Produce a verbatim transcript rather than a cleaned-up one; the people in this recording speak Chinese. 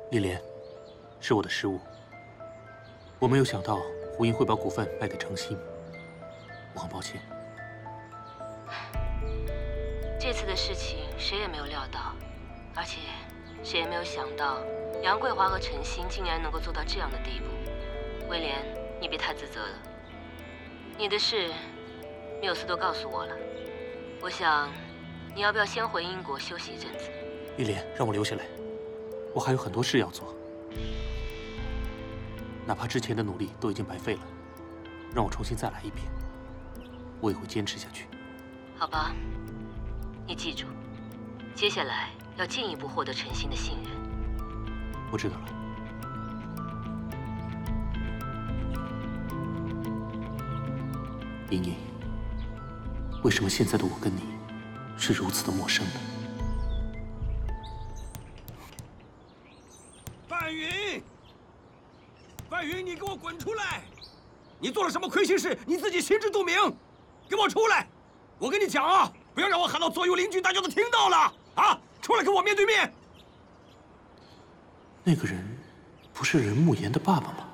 丽莲，是我的失误。我没有想到胡英会把股份卖给程心，我很抱歉。 这次的事情谁也没有料到，而且谁也没有想到杨桂华和陈心竟然能够做到这样的地步。威廉，你别太自责了。你的事，缪斯都告诉我了。我想，你要不要先回英国休息一阵子？ 丽莲，让我留下来，我还有很多事要做。哪怕之前的努力都已经白费了，让我重新再来一遍，我也会坚持下去。 好吧，你记住，接下来要进一步获得陈心的信任。 我知道了。莹莹，为什么现在的我跟你是如此的陌生呢？ 范云，范云，你给我滚出来！你做了什么亏心事，你自己心知肚明。给我出来！我跟你讲啊，不要让我喊到左右邻居大家都听到了啊！出来跟我面对面。 那个人不是任慕言的爸爸吗？